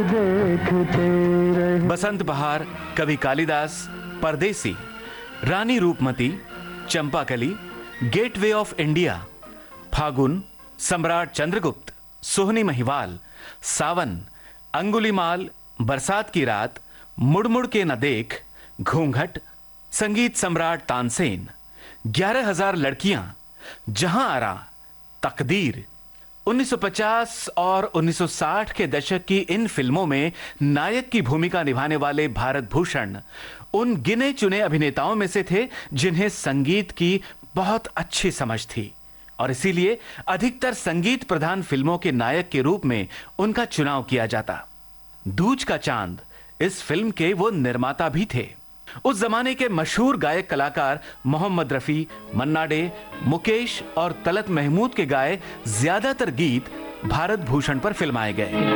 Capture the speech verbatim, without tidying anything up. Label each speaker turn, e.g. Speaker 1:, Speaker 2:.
Speaker 1: देखते रहे।
Speaker 2: बसंत बहार, कवि कालिदास, परदेसी, रानी Roopmati, Champakali, gateway of India, फागुन, सम्राट चंद्रगुप्त, सोहनी महिवाल, सावन, अंगुलीमाल, बरसात की रात, मुड़मुड़ के न देख, घूंघट, संगीत सम्राट तानसेन, ग्यारह हजार लड़कियां, जहां आरा, तकदीर। उन्नीस सौ पचास और उन्नीस सौ साठ के दशक की इन फिल्मों में नायक की भूमिका निभाने वाले भारत भूषण उन गिने चुने अभिनेताओं में से थे जिन्हें संगीत की बहुत अच्छी समझ थी और इसीलिए अधिकतर संगीत प्रधान फिल्मों के नायक के रूप में उनका चुनाव किया जाता। दूज का चांद इस फिल्म के वो निर्माता भी थे। उस जमाने के मशहूर गायक कलाकार मोहम्मद रफी, मन्ना डे, मुकेश और तलत महमूद के गाए ज्यादातर गीत भारत भूषण पर फिल्माए गए।